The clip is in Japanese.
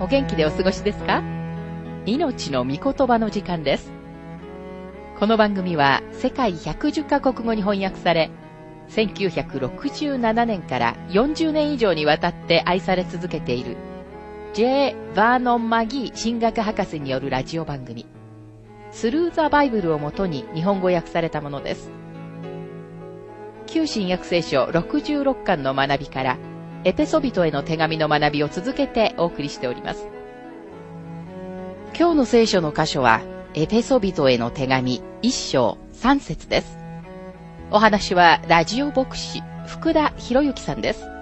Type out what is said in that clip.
お元気でお過ごしですか？命の御言葉の時間です。この番組は世界110カ国語に翻訳され、1967年から40年以上にわたって愛され続けている J. バーノン・マギー神学博士によるラジオ番組、スルー・ザ・バイブルをもとに日本語訳されたものです。旧新約聖書66巻の学びから、エペソビトへの手紙の学びを続けてお送りしております。今日の聖書の箇所は、エペソビトへの手紙1章3節です。お話はラジオ牧師福田博之さんです。